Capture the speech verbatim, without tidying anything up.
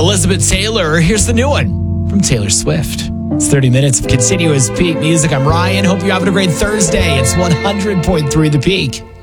Elizabeth Taylor. Here's the new one from Taylor Swift. It's thirty minutes of continuous Peak music. I'm Ryan. Hope you're having a great Thursday. It's one hundred point three The Peak.